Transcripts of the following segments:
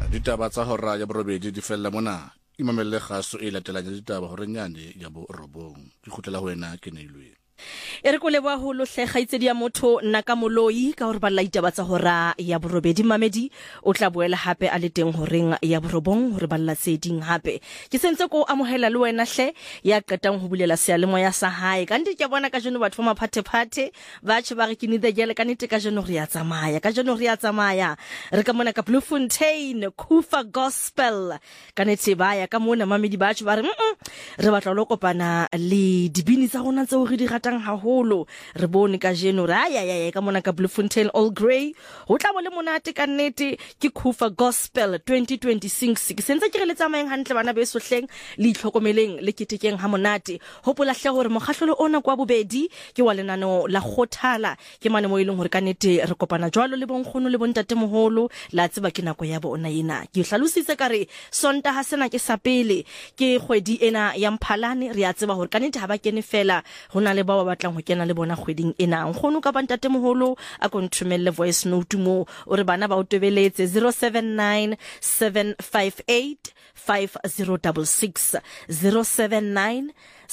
ditaba tsa hora ya borobedi di fella mona imamelle kgaso e latelang ya ditaba hore nyane ya bo robong ke khutlela ho wena ke neilwe e re ko leboa ho lohlega itsedi ya motho nna ka moloi ka hore ba la ditaba tsa hora ya borobedi mamedi o tla boela hape a le teng horeng ya borobong hore ba la tseding hape ke sentse ko amohela le wena hle ya qetang ho bulela sealemoya sa hae ka ndi ke bona ka jeno batho ba maphathephathe ba tshaba re ke nide gele ka nete ka jeno re ya tsamaya re ka mona ka Bloemfontein Kufa Gospel ka nete ba ya ka mona mamedi ba tshaba re batla lo kopana le dibini tsa rona tseo re di haholo re bone ka jeno ra ya ka mona ka Bloemfontein All Grey ho tla bo le monate ka nnete ke Kufa Gospel 2026 ke sentse ke re le tsamayeng hantle bana be sohleng le itlhokomeleng le ketekeng ha monate hopola hle hore mokgahlolo ona kwa bobedi ke wa lenano la khothala ke mane mo ileng hore ka nnete re kopana jwalo le bonkgono le bontate moholo la tseba ke nako ya bona ena ke hlalositse ka re sonta ha sena ke sa pele ke kgwedi ena ya Mphalane re a tseba hore ka nnete ha ba kene fela hona le ba batlang ho kena le bona kgweding ena nkgono ka bantate moholo a konthumelle voice note mo o re bana ba o tobeletse 079 758 5066 079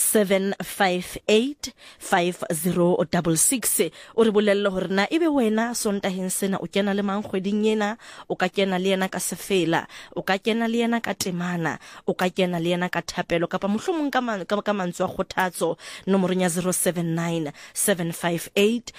758 5066 o re bolelle hore na ebe wena sontaheng sena o kena le mang kgweding ena o ka kena le yena ka sefela o ka kena le yena ka temana o ka kena le yena ka thapelo kapa mohlomong ka mantswe a kgothatso nomorong ya 079 758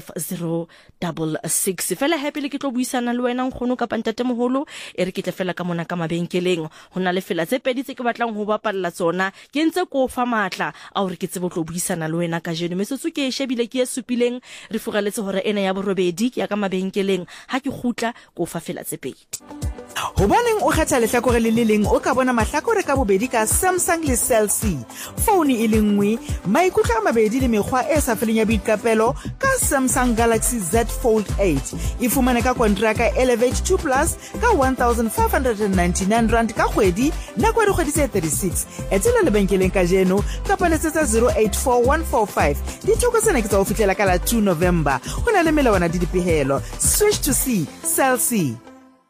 5066 fela happy le ke tlo buisana le wena nkgono kapa ntate moholo e re ke tle fela ka mona ka mabenkeleng hona le fela tse pedi tse ke batlang ho bapalla tsona ke ntse ko fa matla a hore ke tsebo tlo buisana le wena ka jeno metsotso ke shebile ke supileng re fugaletse hore ena ya borobedi ke ya ka mabenkeleng ha ke khutla ko fa fela tse pedi Hobaneng o kgetha lehlakore le leng o ka bona mahlakore ka bobedi ka Samsung le Cell C phone e le nngwe maikutlo a mabedi le mekgwa e sa feleng ya boiqapelo ka Samsung Galaxy Z Fold 8 e fumane ka kontraka Elevate 2 Plus ka 1599 rand ka kgwedi nako ya kgwedi tse 36 etela lebenkeleng ka jeno kapa letsetsa 084145 dithoko tsena ke tsa o fihlela ka la 2 November ho na le melawana di dipehelo switch to C Cell C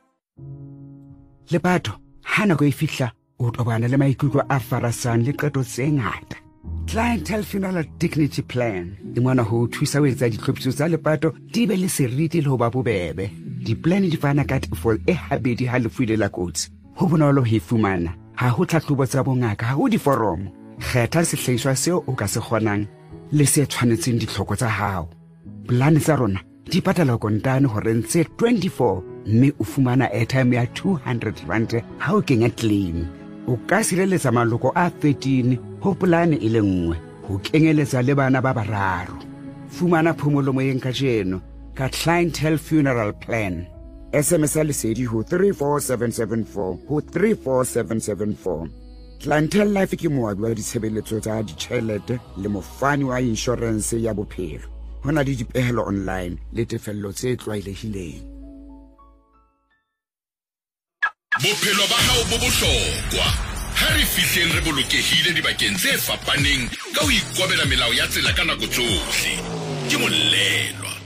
Lepato hana go ifihla o tobana le maikutlo a farasang le qeto tse ngata Clientele Funeral Dignity Plan e mona ho thusa ho etsa ditlhophiso tsa lepato di be le seriti le ho ba bobebe di-plan di fana ka tefo e habedi ha le fuile la kotsi ho bonolo ho ifumana ha ho tlhahlobo tsa bongaka ha ho diforomo kgetha sehlahiswa seo o ka se kgonang le se tshwanetseng ditlhoko tsa hao plan tsa rona di patala kontane hore ntse 24 mme o fumana airtime ya 200 rand ha o kenya claim o ka sireletsa maloko a 13 ho polane e le nngwe ho kenyeletsa le bana ba bararo fumana phomolo moyeng ka jeno ka Clientele Funeral Plan SMS lesedi ho 34774 ho 34774 Clientele Life ke moabi wa ditshebeletso tsa ditjhelete le mofani wa insurance ya bophelo hona le dipehelo online le tefello tse tlwaelehileng bophelo ba hao bo bohlokwa ha re fihleng re bolokehile dibakeng tse fapaneng ka ho ikobela melao ya tsela ka nako tsohle ke molelwa